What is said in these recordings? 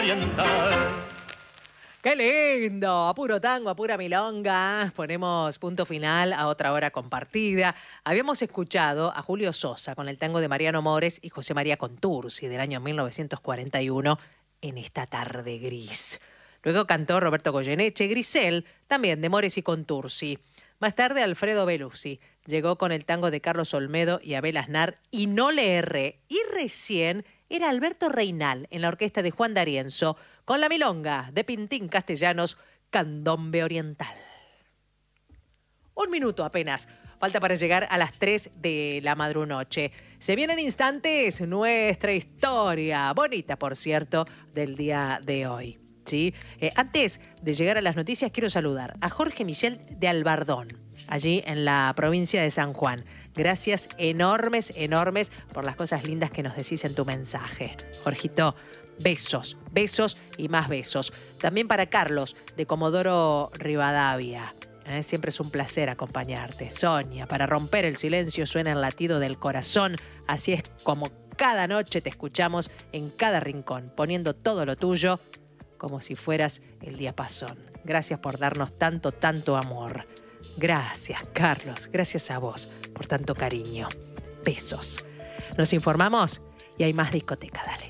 ¡Qué lindo! A puro tango, a pura milonga. Ponemos punto final a otra hora compartida. Habíamos escuchado a Julio Sosa con el tango de Mariano Mores y José María Contursi del año 1941 en esta tarde gris. Luego cantó Roberto Goyeneche, Grisel, también de Mores y Contursi. Más tarde Alfredo Belusi llegó con el tango de Carlos Olmedo y Abel Aznar y no le erré. Y recién era Alberto Reinal en la orquesta de Juan D'Arienzo con la milonga de Pintín Castellanos, Candombe Oriental. Un minuto apenas falta para llegar a las 3 de la madrunoche. Se vienen instantes nuestra historia, bonita por cierto, del día de hoy. ¿Sí? Antes de llegar a las noticias quiero saludar a Jorge Michel de Albardón, allí en la provincia de San Juan. Gracias enormes por las cosas lindas que nos decís en tu mensaje. Jorgito, besos, besos y más besos. También para Carlos de Comodoro Rivadavia. Siempre es un placer acompañarte. Sonia, para romper el silencio suena el latido del corazón. Así es como cada noche te escuchamos en cada rincón, poniendo todo lo tuyo como si fueras el diapasón. Gracias por darnos tanto amor. Gracias, Carlos. Gracias a vos por tanto cariño. Besos. Nos informamos y hay más discoteca. Dale.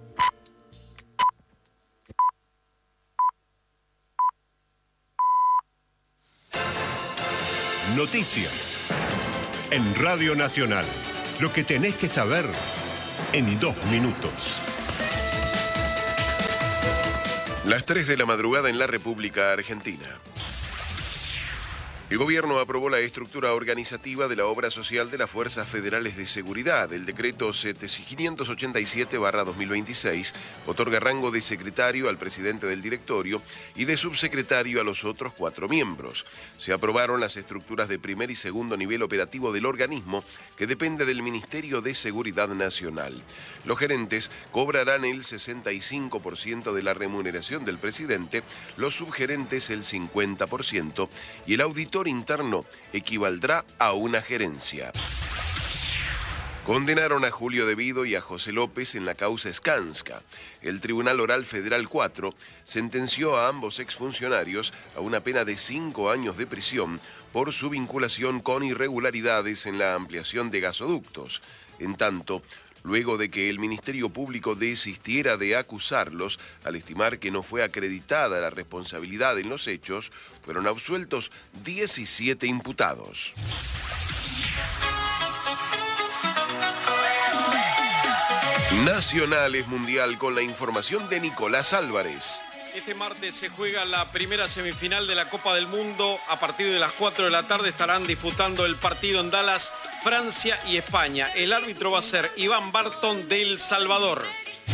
Noticias en Radio Nacional. Lo que tenés que saber en 2 minutos. Las 3 de la madrugada en la República Argentina. El gobierno aprobó la estructura organizativa de la obra social de las Fuerzas Federales de Seguridad. El decreto 587/2026 otorga rango de secretario al presidente del directorio y de subsecretario a los otros 4 miembros. Se aprobaron las estructuras de primer y segundo nivel operativo del organismo, que depende del Ministerio de Seguridad Nacional. Los gerentes cobrarán el 65% de la remuneración del presidente, los subgerentes el 50% y el auditor interno equivaldrá a una gerencia. Condenaron a Julio De Vido y a José López en la causa Skanska. El Tribunal Oral Federal 4 sentenció a ambos exfuncionarios a una pena de 5 años de prisión por su vinculación con irregularidades en la ampliación de gasoductos. En tanto, luego de que el Ministerio Público desistiera de acusarlos, al estimar que no fue acreditada la responsabilidad en los hechos, fueron absueltos 17 imputados. Nacional es mundial con la información de Nicolás Álvarez. Este martes se juega la primera semifinal de la Copa del Mundo. A partir de las 4 de la tarde estarán disputando el partido en Dallas, Francia y España. El árbitro va a ser Iván Barton de El Salvador.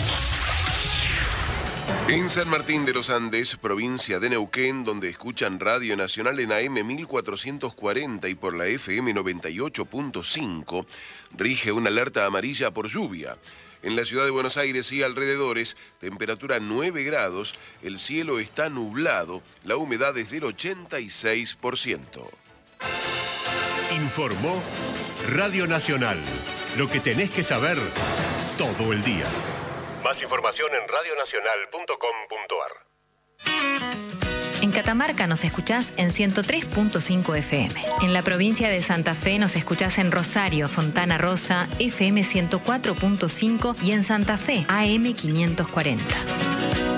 En San Martín de los Andes, provincia de Neuquén, donde escuchan Radio Nacional en AM 1440 y por la FM 98.5, rige una alerta amarilla por lluvia. En la ciudad de Buenos Aires y alrededores, temperatura 9 grados, el cielo está nublado, la humedad es del 86%. Informó Radio Nacional. Lo que tenés que saber todo el día. Más información en radionacional.com.ar. En Catamarca nos escuchás en 103.5 FM. En la provincia de Santa Fe nos escuchás en Rosario, Fontana Rosa, FM 104.5 y en Santa Fe, AM 540.